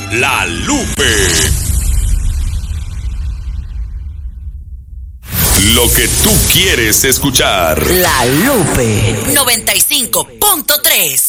La Lupe. Lo que tú quieres escuchar. La Lupe 95.3.